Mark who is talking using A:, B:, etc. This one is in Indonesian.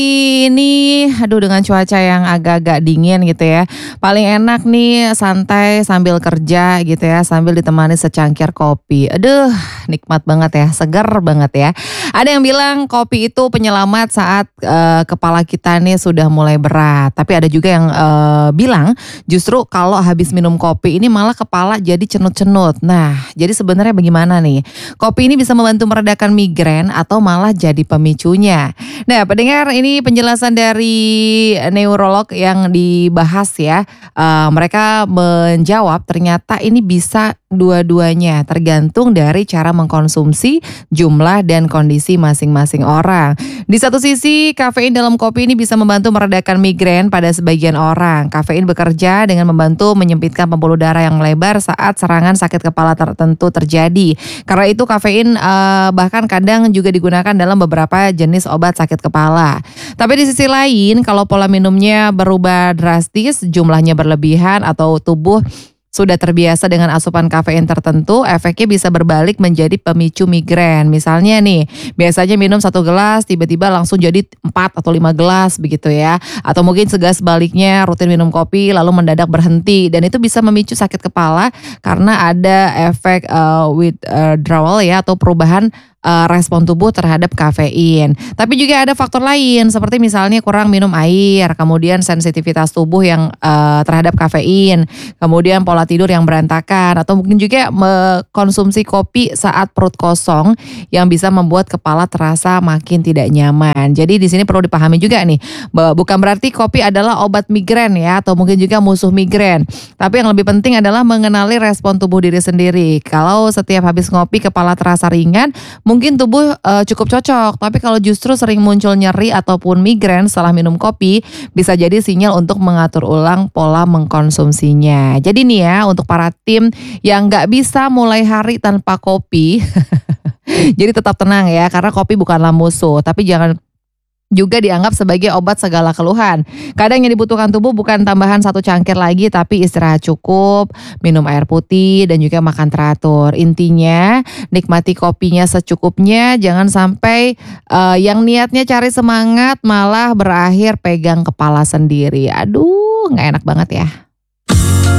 A: Ini, aduh dengan cuaca yang agak-agak dingin gitu ya. Paling enak nih santai sambil kerja gitu ya, sambil ditemani secangkir kopi. Aduh, nikmat banget ya, seger banget ya. Ada yang bilang kopi itu penyelamat saat kepala kita nih sudah mulai berat. Tapi ada juga yang bilang justru kalau habis minum kopi ini malah kepala jadi cenut-cenut. Nah, jadi sebenarnya bagaimana nih? Kopi ini bisa membantu meredakan migrain atau malah jadi pemicunya. Nah, pendengar ini penjelasan dari neurolog yang dibahas ya. Mereka menjawab ternyata ini bisa dua-duanya tergantung dari cara mengkonsumsi, jumlah dan kondisi masing-masing orang. Di satu sisi, kafein dalam kopi ini bisa membantu meredakan migrain pada sebagian orang. Kafein bekerja dengan membantu menyempitkan pembuluh darah yang melebar saat serangan sakit kepala tertentu terjadi. Karena itu kafein bahkan kadang juga digunakan dalam beberapa jenis obat sakit kepala. Tapi di sisi lain, kalau pola minumnya berubah drastis, jumlahnya berlebihan atau tubuh sudah terbiasa dengan asupan kafein tertentu, efeknya bisa berbalik menjadi pemicu migrain. Misalnya nih, biasanya minum 1 gelas, tiba-tiba langsung jadi 4 atau 5 gelas begitu ya. Atau mungkin sebaliknya rutin minum kopi lalu mendadak berhenti. Dan itu bisa memicu sakit kepala karena ada efek withdrawal ya atau perubahan respon tubuh terhadap kafein. Tapi juga ada faktor lain seperti misalnya kurang minum air, kemudian sensitivitas tubuh yang terhadap kafein, kemudian pola tidur yang berantakan atau mungkin juga mengkonsumsi kopi saat perut kosong yang bisa membuat kepala terasa makin tidak nyaman. Jadi di sini perlu dipahami juga nih, bahwa bukan berarti kopi adalah obat migrain ya atau mungkin juga musuh migrain. Tapi yang lebih penting adalah mengenali respon tubuh diri sendiri. Kalau setiap habis ngopi kepala terasa ringan, mungkin tubuh cukup cocok, tapi kalau justru sering muncul nyeri ataupun migrain setelah minum kopi, bisa jadi sinyal untuk mengatur ulang pola mengkonsumsinya. Jadi nih ya, untuk para tim yang nggak bisa mulai hari tanpa kopi, jadi tetap tenang ya, karena kopi bukanlah musuh, tapi jangan juga dianggap sebagai obat segala keluhan. Kadang yang dibutuhkan tubuh bukan tambahan 1 cangkir lagi, tapi istirahat cukup, minum air putih, dan juga makan teratur. Intinya, nikmati kopinya secukupnya, jangan sampai yang niatnya cari semangat malah berakhir pegang kepala sendiri. Aduh, nggak enak banget ya.